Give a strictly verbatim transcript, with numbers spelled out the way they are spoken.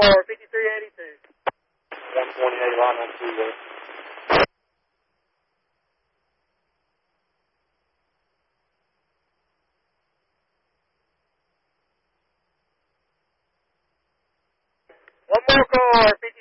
car, fifty-three eighty-two. one twenty-eight, line on two there. One more car,